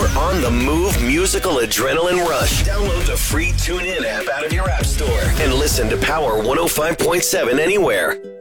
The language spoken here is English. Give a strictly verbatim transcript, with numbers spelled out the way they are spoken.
on the move musical adrenaline rush. Download the free TuneIn app out of your app store and listen to Power one oh five point seven anywhere.